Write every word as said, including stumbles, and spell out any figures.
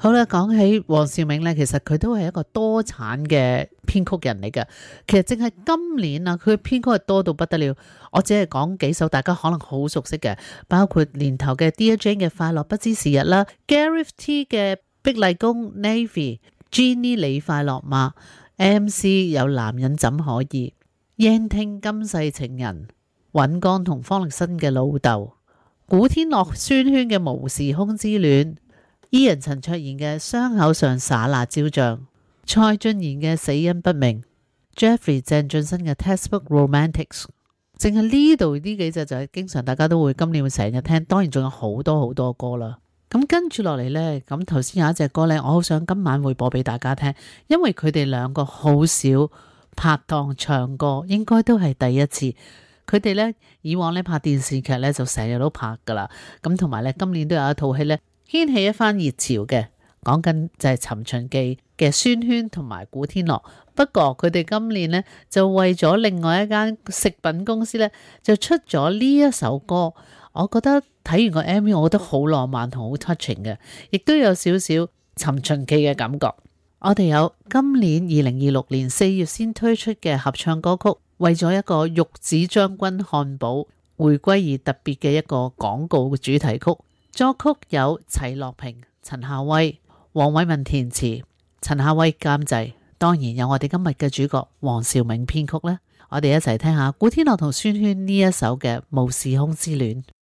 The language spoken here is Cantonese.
好啦，講起黃兆銘呢，其實佢都係一個多產嘅編曲人嚟嘅。其實淨係今年啊，佢嘅編曲係多到不得了。我只係講幾首大家可能好熟悉嘅，包括年頭嘅 Dear Jane 嘅快樂不知時日啦 ，Gareth T 嘅碧麗宮 Navy，Jeannie 你快樂嗎 ？M C 有男人怎可以？燕聽今世情人，尹光同方力申嘅老豆，古天樂宣萱嘅無時空之戀。伊人陳卓賢嘅傷口上灑辣椒醬，蔡俊賢嘅死因不明 ，Jeffrey 鄭俊生嘅 Textbook Romantics， 淨係呢度呢幾隻就係經常大家都會今年會成日聽，當然仲有好多好多歌啦。咁跟住落嚟呢，咁頭先有一隻歌呢，我好想今晚會播俾大家聽，因為佢哋兩個好少拍檔唱歌，應該都係第一次。佢哋呢，以往呢拍電視劇呢，就成日都拍噶啦，咁同埋呢，今年都有一套戲呢，掀起一番熱潮嘅，講緊就係《尋秦記》嘅宣萱同埋古天樂。不過佢哋今年呢，就為咗另外一間食品公司呢，就出咗呢一首歌。我覺得睇完個 M V， 我覺得好浪漫同好 touching 嘅，亦都有少少《尋秦記》嘅感覺。我哋有今年二零二六年四月先推出嘅合唱歌曲，為咗一個玉子將軍漢堡回歸而特別嘅一個廣告嘅主題曲。作曲有齊樂平、陳夏威、黃偉文填詞，陳夏威監製，當然有我哋今日嘅主角黃兆銘編曲呢。我哋一齊聽下古天樂同宣萱呢一首嘅《無時空之戀》。